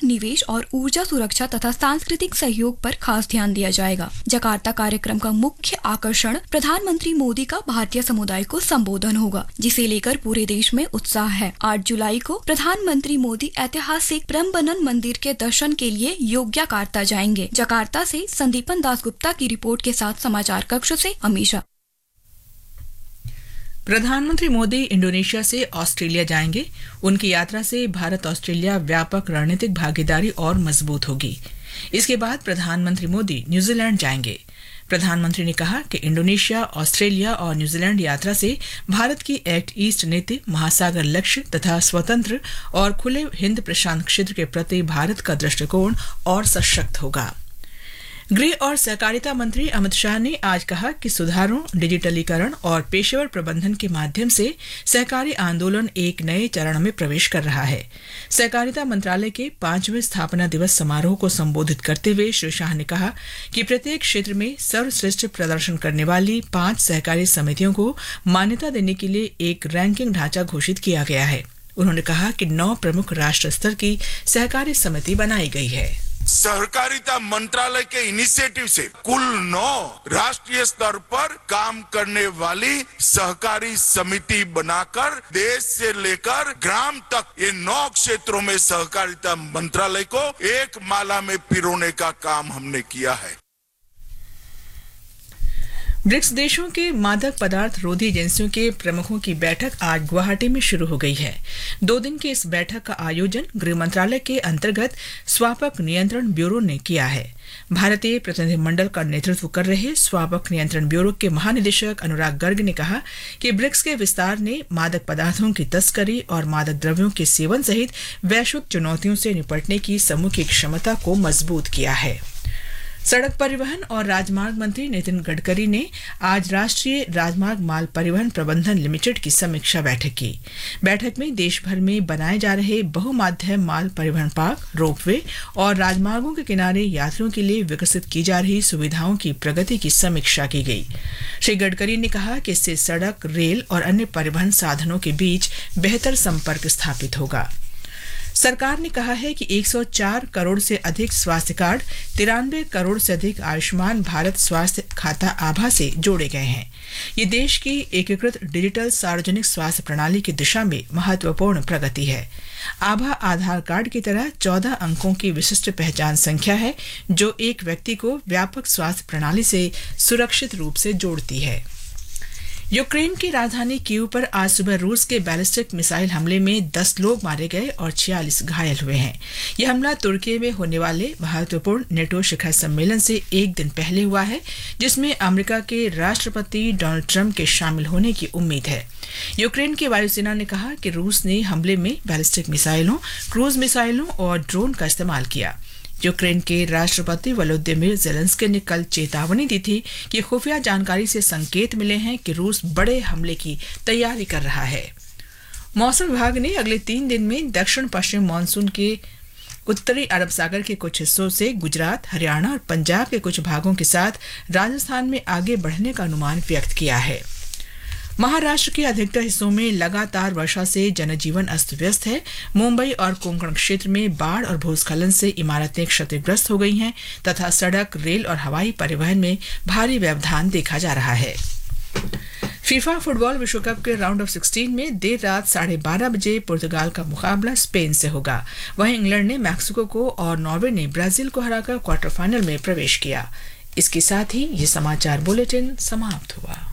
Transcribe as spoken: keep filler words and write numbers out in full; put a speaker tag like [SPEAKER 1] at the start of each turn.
[SPEAKER 1] निवेश और ऊर्जा सुरक्षा तथा सांस्कृतिक सहयोग पर खास ध्यान दिया जाएगा। जकार्ता कार्यक्रम का मुख्य आकर्षण प्रधानमंत्री मोदी का भारतीय समुदाय को संबोधन होगा, जिसे लेकर पूरे देश में उत्साह है। आठ जुलाई को प्रधानमंत्री मोदी ऐतिहासिक प्रम्बनन मंदिर के दर्शन के लिए योग्यकार्ता जाएंगे। जकार्ता से संदीपन दासगुप्ता की रिपोर्ट के साथ समाचार कक्ष से अमीशा।
[SPEAKER 2] प्रधानमंत्री मोदी इंडोनेशिया से ऑस्ट्रेलिया जाएंगे। उनकी यात्रा से भारत ऑस्ट्रेलिया व्यापक रणनीतिक भागीदारी और मजबूत होगी। इसके बाद प्रधानमंत्री मोदी न्यूजीलैंड जाएंगे। प्रधानमंत्री ने कहा कि इंडोनेशिया, ऑस्ट्रेलिया और न्यूजीलैंड यात्रा से भारत की एक्ट ईस्ट नीति, महासागर लक्ष्य तथा स्वतंत्र और खुले हिंद प्रशांत क्षेत्र के प्रति भारत का दृष्टिकोण और सशक्त होगा। गृह और सहकारिता मंत्री अमित शाह ने आज कहा कि सुधारों, डिजिटलीकरण और पेशेवर प्रबंधन के माध्यम से सहकारी आंदोलन एक नए चरण में प्रवेश कर रहा है। सहकारिता मंत्रालय के पांचवें स्थापना दिवस समारोह को संबोधित करते हुए श्री शाह ने कहा कि प्रत्येक क्षेत्र में सर्वश्रेष्ठ प्रदर्शन करने वाली पांच सहकारी समितियों को मान्यता देने के लिए एक रैंकिंग ढांचा घोषित किया गया है। उन्होंने कहा कि नौ प्रमुख राष्ट्र स्तर की सहकारी समिति बनाई गई है।
[SPEAKER 3] सहकारिता मंत्रालय के इनिशिएटिव से कुल नौ राष्ट्रीय स्तर पर काम करने वाली सहकारी समिति बनाकर देश से लेकर ग्राम तक ये नौ क्षेत्रों में सहकारिता मंत्रालय को एक माला में पिरोने का काम हमने किया है।
[SPEAKER 2] ब्रिक्स देशों के मादक पदार्थ रोधी एजेंसियों के प्रमुखों की बैठक आज गुवाहाटी में शुरू हो गई है। दो दिन की इस बैठक का आयोजन गृह मंत्रालय के अंतर्गत स्वापक नियंत्रण ब्यूरो ने किया है। भारतीय प्रतिनिधिमंडल का नेतृत्व कर रहे स्वापक नियंत्रण ब्यूरो के महानिदेशक अनुराग गर्ग ने कहा कि ब्रिक्स के विस्तार ने मादक पदार्थों की तस्करी और मादक द्रव्यों के सेवन सहित वैश्विक चुनौतियों से निपटने की समूह की क्षमता को मजबूत किया है। सड़क परिवहन और राजमार्ग मंत्री नितिन गडकरी ने आज राष्ट्रीय राजमार्ग माल परिवहन प्रबंधन लिमिटेड की समीक्षा बैठक की। बैठक में देश भर में बनाए जा रहे बहुमाध्यम माल परिवहन पार्क, रोपवे और राजमार्गों के किनारे यात्रियों के लिए विकसित की जा रही सुविधाओं की प्रगति की समीक्षा की गई। श्री गडकरी ने कहा कि इससे सड़क, रेल और अन्य परिवहन साधनों के बीच बेहतर संपर्क स्थापित होगा। सरकार ने कहा है कि एक सौ चार करोड़ से अधिक स्वास्थ्य कार्ड, तिरानवे करोड़ से अधिक आयुष्मान भारत स्वास्थ्य खाता आभा से जोड़े गए हैं। ये देश की एकीकृत डिजिटल सार्वजनिक स्वास्थ्य प्रणाली की दिशा में महत्वपूर्ण प्रगति है। आभा आधार कार्ड की तरह चौदह अंकों की विशिष्ट पहचान संख्या है, जो एक व्यक्ति को व्यापक स्वास्थ्य प्रणाली से सुरक्षित रूप से जोड़ती है। यूक्रेन की राजधानी कीव पर आज सुबह रूस के बैलिस्टिक मिसाइल हमले में दस लोग मारे गए और छियालीस घायल हुए हैं। यह हमला तुर्की में होने वाले महत्वपूर्ण नेटो शिखर सम्मेलन से एक दिन पहले हुआ है, जिसमें अमेरिका के राष्ट्रपति डोनाल्ड ट्रंप के शामिल होने की उम्मीद है। यूक्रेन की वायुसेना ने कहा कि रूस ने हमले में बैलिस्टिक मिसाइलों, क्रूज मिसाइलों और ड्रोन का इस्तेमाल किया। यूक्रेन के राष्ट्रपति वोलोदिमीर ज़ेलेंस्की ने कल चेतावनी दी थी कि खुफिया जानकारी से संकेत मिले हैं कि रूस बड़े हमले की तैयारी कर रहा है। मौसम विभाग ने अगले तीन दिन में दक्षिण पश्चिम मानसून के उत्तरी अरब सागर के कुछ हिस्सों से गुजरात, हरियाणा और पंजाब के कुछ भागों के साथ राजस्थान में आगे बढ़ने का अनुमान व्यक्त किया है। महाराष्ट्र के अधिकतर हिस्सों में लगातार वर्षा से जनजीवन अस्त व्यस्त है। मुंबई और कोंकण क्षेत्र में बाढ़ और भूस्खलन से इमारतें क्षतिग्रस्त हो गई हैं तथा सड़क, रेल और हवाई परिवहन में भारी व्यवधान देखा जा रहा है। फीफा फुटबॉल विश्व कप के राउंड ऑफ सोलह में देर रात साढ़े बारह बजे पुर्तगाल का मुकाबला स्पेन से होगा। वहीं इंग्लैंड ने मैक्सिको को और नॉर्वे ने ब्राजील को हराकर क्वार्टर फाइनल में प्रवेश किया। इसके साथ ही ये समाचार बुलेटिन समाप्त हुआ।